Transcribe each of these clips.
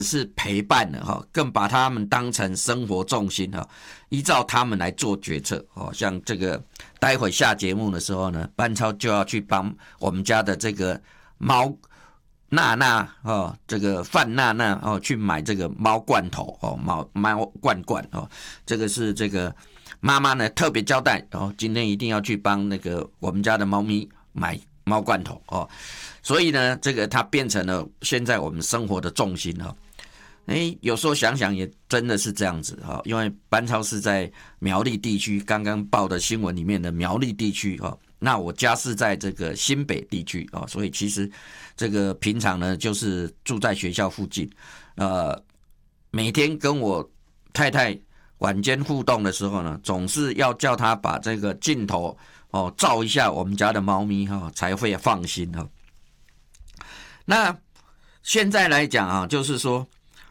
是陪伴了哈，更把他们当成生活重心哈，依照他们来做决策哦。像这个待会下节目的时候呢，班超就要去帮我们家的这个猫娜娜哦，这个范娜娜哦，去买这个猫罐头哦，猫罐罐哦，这个是这个妈妈呢特别交代哦，今天一定要去帮那个我们家的猫咪买猫罐头哦，所以呢，这个它变成了现在我们生活的重心哈。有时候想想也真的是这样子哈，因为班超是在苗栗地区，刚刚报的新闻里面的苗栗地区哈，那我家是在这个新北地区啊，所以其实这个平常呢就是住在学校附近，每天跟我太太晚间互动的时候呢，总是要叫她把这个镜头哦照一下我们家的猫咪哈，才会放心哈。那现在来讲啊，就是说。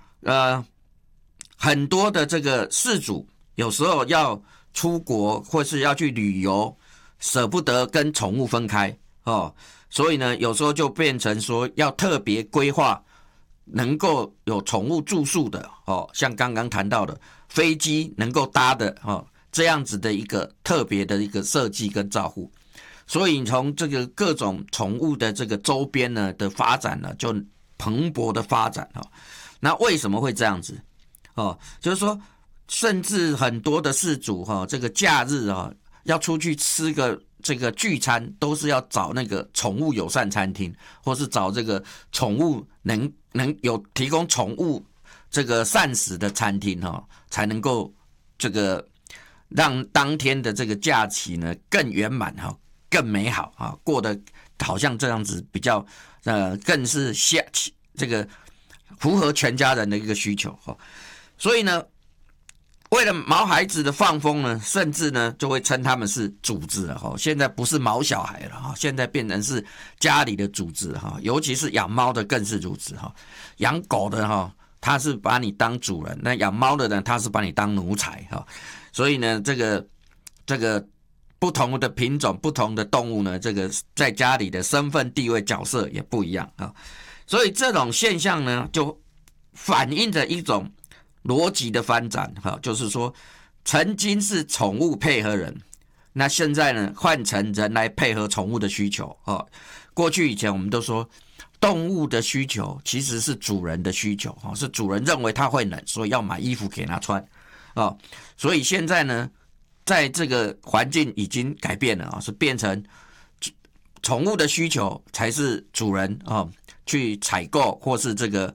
很多的这个饲主有时候要出国或是要去旅游，舍不得跟宠物分开哦，所以呢，有时候就变成说要特别规划能够有宠物住宿的哦，像刚刚谈到的飞机能够搭的哦，这样子的一个特别的一个设计跟照护。所以从这个各种宠物的这个周边呢的发展呢，就蓬勃的发展哦。那为什么会这样子？哦，就是说，甚至很多的饲主哈，这个假日啊，要出去吃个这个聚餐，都是要找那个宠物友善餐厅，或是找这个宠物能有提供宠物这个膳食的餐厅哈，才能够这个让当天的这个假期呢更圆满哈，更美好啊，过得好像这样子比较更是这个。符合全家人的一个需求，所以呢，为了毛孩子的放风呢，甚至呢就会称他们是主子了，现在不是毛小孩了，现在变成是家里的主子，尤其是养猫的更是如此，养狗的他是把你当主人，那养猫的人他是把你当奴才，所以呢，这个不同的品种、不同的动物呢，这个在家里的身份地位角色也不一样啊。所以这种现象呢，就反映着一种逻辑的翻转，就是说，曾经是宠物配合人，那现在呢，换成人来配合宠物的需求。过去以前我们都说，动物的需求其实是主人的需求，是主人认为它会冷，所以要买衣服给它穿。所以现在呢，在这个环境已经改变了，是变成宠物的需求才是主人去采购或是这个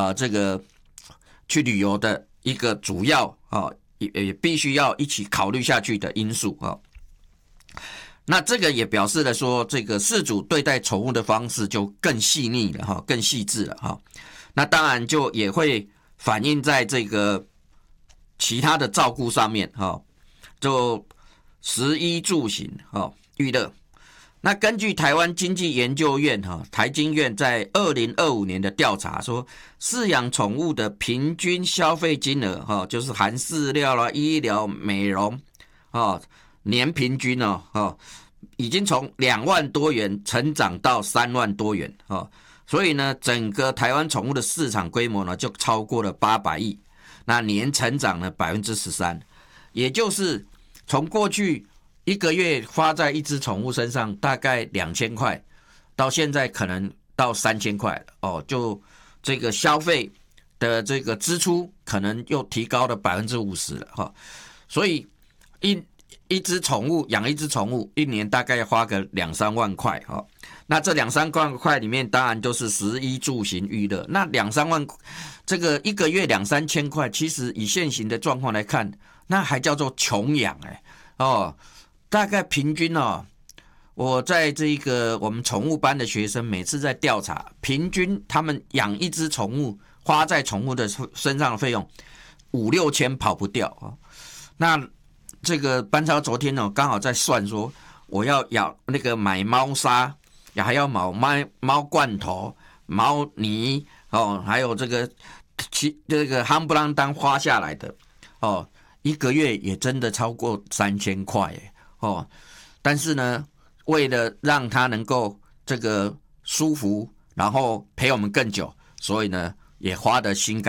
去旅游的一个主要也必须要一起考虑下去的因素那这个也表示了说，这个饲主对待宠物的方式就更细腻了更细致了那当然就也会反映在这个其他的照顾上面就食衣住行娱乐。那根据台湾经济研究院台经院在2025年的调查说，饲养宠物的平均消费金额就是含饲料啦、医疗、美容年平均已经从2万多元成长到3万多元所以呢，整个台湾宠物的市场规模呢就超过了800亿，那年成长了 13%， 也就是从过去1个月花在一只宠物身上大概2000块，到现在可能到3000块就这个消费的这个支出可能又提高了 50% 了所以一只宠物养一只宠物1年大概要花个2-3万块那这2-3万块里面当然就是食衣住行娱乐，那2-3万这个1个月2-3千块，其实以现行的状况来看，那还叫做穷养大概平均我在这个我们宠物班的学生每次在调查，平均他们养一只宠物花在宠物的身上的费用5-6千跑不掉那这个班超昨天刚好在算说，我要养那个买猫砂，还要买猫罐头、猫泥还有这个夯不啷当花下来的1个月也真的超过3000块但是呢，为了让它能够这个舒服，然后陪我们更久，所以呢， 也花得心